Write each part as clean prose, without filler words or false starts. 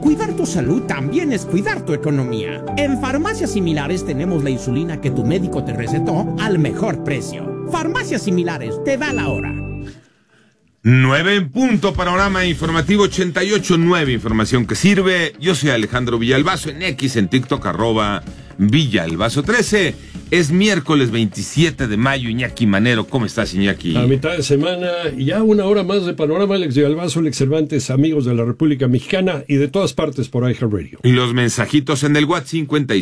Cuidar tu salud también es cuidar tu economía. En Farmacias Similares tenemos la insulina que tu médico te recetó al mejor precio. Farmacias Similares, te da la hora. 9 en punto, panorama informativo 88.9, información que sirve. Yo soy Alejandro Villalbazo, en X, en TikTok, @Villalbazo13. Es miércoles 27 de mayo, Iñaki Manero. ¿Cómo estás, Iñaki? A mitad de semana, ya una hora más de panorama. Alex Villalbazo, Alex Cervantes, amigos de la República Mexicana y de todas partes por iHeartRadio. Y los mensajitos en el WhatsApp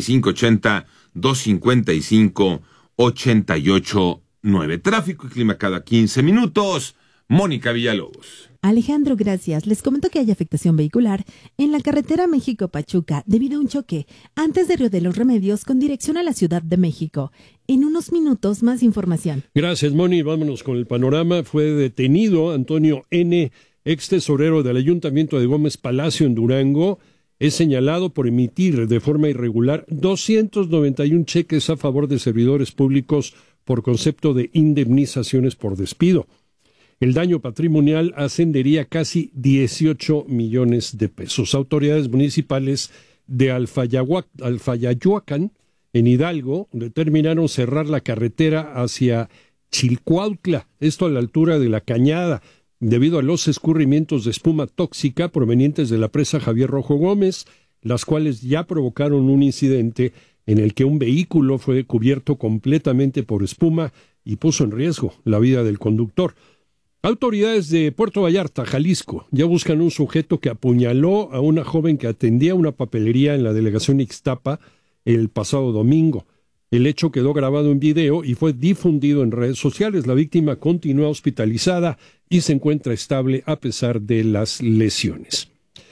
5580-255-889. Tráfico y clima cada 15 minutos. Mónica Villalobos. Alejandro, gracias. Les comento que hay afectación vehicular en la carretera México-Pachuca debido a un choque antes de Río de los Remedios con dirección a la Ciudad de México. En unos minutos, más información. Gracias, Moni. Vámonos con el panorama. Fue detenido Antonio N., ex tesorero del Ayuntamiento de Gómez Palacio en Durango. Es señalado por emitir de forma irregular 291 cheques a favor de servidores públicos por concepto de indemnizaciones por despido. El daño patrimonial ascendería casi 18 millones de pesos. Autoridades municipales de Alfayahuacán, en Hidalgo, determinaron cerrar la carretera hacia Chilcuautla, esto a la altura de La Cañada, debido a los escurrimientos de espuma tóxica provenientes de la presa Javier Rojo Gómez, las cuales ya provocaron un incidente en el que un vehículo fue cubierto completamente por espuma y puso en riesgo la vida del conductor. Autoridades de Puerto Vallarta, Jalisco, ya buscan un sujeto que apuñaló a una joven que atendía una papelería en la delegación Ixtapa el pasado domingo. El hecho quedó grabado en video y fue difundido en redes sociales. La víctima continúa hospitalizada y se encuentra estable a pesar de las lesiones.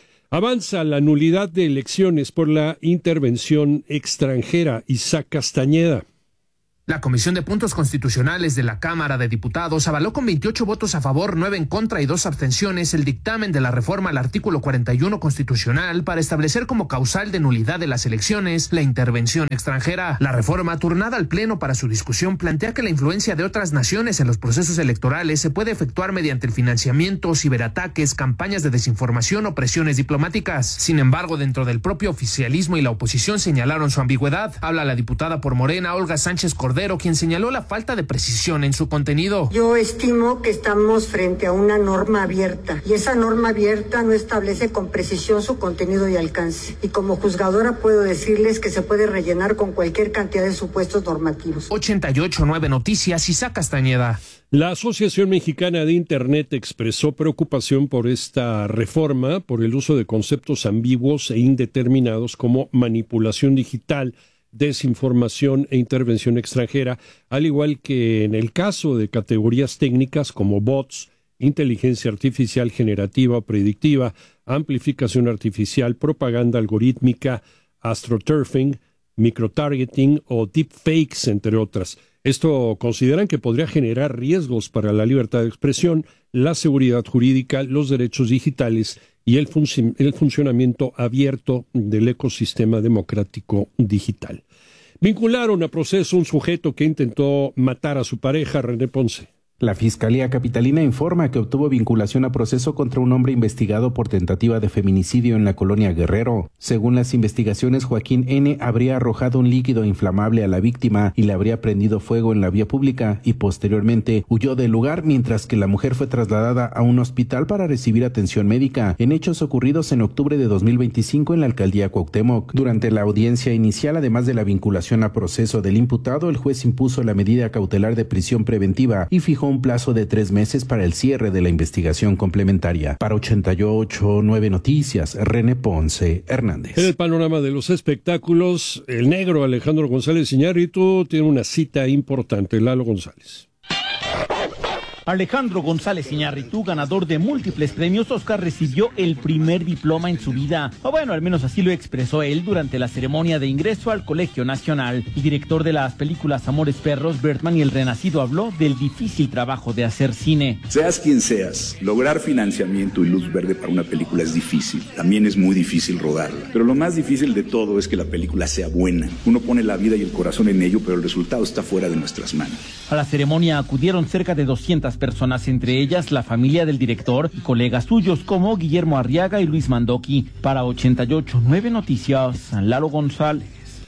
Avanza la nulidad de elecciones por la intervención extranjera. Isaac Castañeda. La Comisión de Puntos Constitucionales de la Cámara de Diputados avaló con 28 votos a favor, 9 en contra y 2 abstenciones el dictamen de la reforma al artículo 41 constitucional para establecer como causal de nulidad de las elecciones la intervención extranjera. La reforma, turnada al Pleno para su discusión, plantea que la influencia de otras naciones en los procesos electorales se puede efectuar mediante el financiamiento, ciberataques, campañas de desinformación o presiones diplomáticas. Sin embargo, dentro del propio oficialismo y la oposición señalaron su ambigüedad. Habla la diputada por Morena, Olga Sánchez Cordero, quien señaló la falta de precisión en su contenido. Yo estimo que estamos frente a una norma abierta y esa norma abierta no establece con precisión su contenido y alcance. Y como juzgadora puedo decirles que se puede rellenar con cualquier cantidad de supuestos normativos. 88.9 Noticias, Isaac Castañeda. La Asociación Mexicana de Internet expresó preocupación por esta reforma, por el uso de conceptos ambiguos e indeterminados como manipulación digital, desinformación e intervención extranjera, al igual que en el caso de categorías técnicas como bots, inteligencia artificial generativa o predictiva, amplificación artificial, propaganda algorítmica, astroturfing, microtargeting o deepfakes, entre otras. Esto consideran que podría generar riesgos para la libertad de expresión, la seguridad jurídica, los derechos digitales y el funcionamiento abierto del ecosistema democrático digital. Vincularon a proceso un sujeto que intentó matar a su pareja, René Ponce. La Fiscalía Capitalina informa que obtuvo vinculación a proceso contra un hombre investigado por tentativa de feminicidio en la colonia Guerrero. Según las investigaciones, Joaquín N. habría arrojado un líquido inflamable a la víctima y le habría prendido fuego en la vía pública y posteriormente huyó del lugar, mientras que la mujer fue trasladada a un hospital para recibir atención médica, en hechos ocurridos en octubre de 2025 en la alcaldía Cuauhtémoc. Durante la audiencia inicial, además de la vinculación a proceso del imputado, el juez impuso la medida cautelar de prisión preventiva y fijó un plazo de 3 meses para el cierre de la investigación complementaria. Para 88.9 Noticias, René Ponce Hernández. En el panorama de los espectáculos, el negro Alejandro González Iñárritu tiene una cita importante. Lalo González. Alejandro González Iñárritu, ganador de múltiples premios Oscar, recibió el primer diploma en su vida. O bueno, al menos así lo expresó él durante la ceremonia de ingreso al Colegio Nacional. El director de las películas Amores Perros, Bertman y El Renacido, habló del difícil trabajo de hacer cine. Seas quien seas, lograr financiamiento y luz verde para una película es difícil. También es muy difícil rodarla. Pero lo más difícil de todo es que la película sea buena. Uno pone la vida y el corazón en ello, pero el resultado está fuera de nuestras manos. A la ceremonia acudieron cerca de 200 otras personas, entre ellas la familia del director y colegas suyos como Guillermo Arriaga y Luis Mandoki. Para 88.9 Noticias, Lalo González.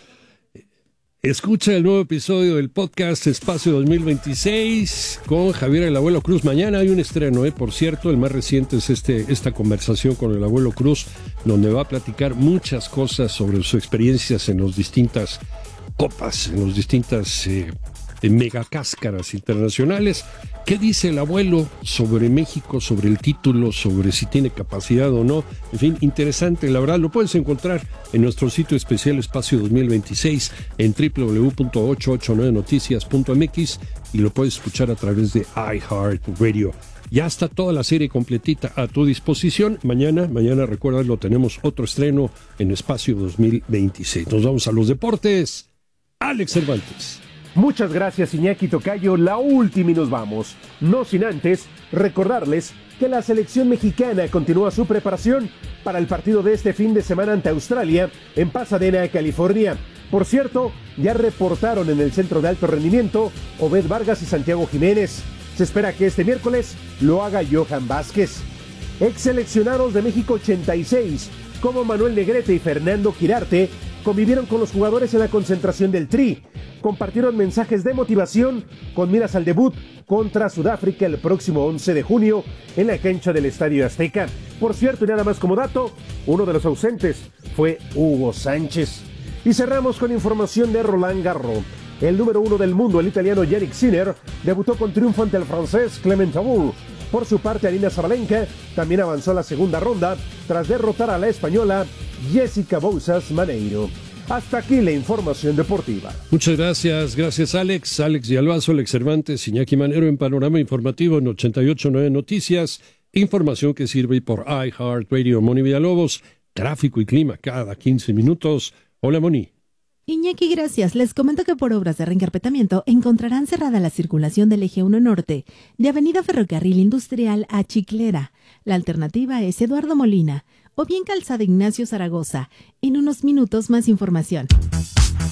Escucha el nuevo episodio del podcast Espacio 2026 con Javier el Abuelo Cruz. Mañana hay un estreno, por cierto, el más reciente es esta conversación con el Abuelo Cruz, donde va a platicar muchas cosas sobre sus experiencias en las distintas copas, en las distintas megacáscaras internacionales. ¿Qué dice el abuelo sobre México, sobre el título, sobre si tiene capacidad o no? En fin, interesante, la verdad, lo puedes encontrar en nuestro sitio especial Espacio 2026 en www.889noticias.mx y lo puedes escuchar a través de iHeartRadio. Ya está toda la serie completita a tu disposición. Mañana recuérdalo, tenemos otro estreno en Espacio 2026. Nos vamos a los deportes. Alex Cervantes. Muchas gracias, Iñaki Tocayo. La última y nos vamos. No sin antes recordarles que la selección mexicana continúa su preparación para el partido de este fin de semana ante Australia en Pasadena, California. Por cierto, ya reportaron en el centro de alto rendimiento Obed Vargas y Santiago Jiménez. Se espera que este miércoles lo haga Johan Vázquez. Ex seleccionados de México 86, como Manuel Negrete y Fernando Quirarte, convivieron con los jugadores en la concentración del Tri. Compartieron mensajes de motivación con miras al debut contra Sudáfrica el próximo 11 de junio en la cancha del Estadio Azteca. Por cierto, y nada más como dato, uno de los ausentes fue Hugo Sánchez. Y cerramos con información de Roland Garros. El número 1 del mundo, el italiano Yannick Sinner, debutó con triunfo ante el francés Clement Abur. Por su parte, Arina Sabalenka también avanzó a la segunda ronda tras derrotar a la española Jessica Bouzas Maneiro. Hasta aquí la información deportiva. Muchas gracias Alex Villalbazo, Alex Cervantes, Iñaki Manero en Panorama Informativo en 88.9 Noticias, información que sirve por iHeartRadio. Moni Villalobos, tráfico y clima cada 15 minutos. Hola, Moni. Iñaki, gracias. Les comento que por obras de reencarpetamiento encontrarán cerrada la circulación del Eje 1 Norte, de Avenida Ferrocarril Industrial a Chiclera. La alternativa es Eduardo Molina, o bien Calzada Ignacio Zaragoza. En unos minutos más información.